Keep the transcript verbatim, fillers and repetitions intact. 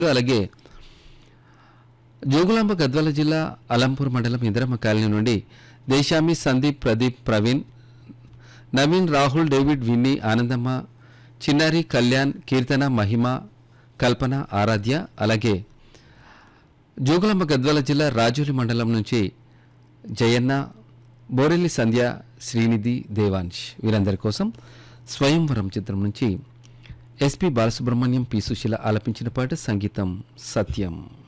అలాగే జోగులాంబ గద్వాల జిల్లా అలంపూర్ మండలం ఇందిరమ్మ కాలనీ నుండి దేశామి సందీప్ ప్రదీప్ ప్రవీణ్ నవీన్ రాహుల్ డేవిడ్ విన్నీ ఆనందమ్మ చిన్నారి కళ్యాణ్ కీర్తన మహిమ కల్పన ఆరాధ్య అలాగే జోగులాంబ గద్వాల జిల్లా రాజోలి మండలం నుంచి జయన్న బోరెల్లి సంధ్య శ్రీనిధి దేవాంశ్ వీరందరి కోసం స్వయంవరం చిత్రం నుంచి ఎస్పి బాలసుబ్రహ్మణ్యం పి సుశీల ఆలపించిన పాట సంగీతం సత్యం.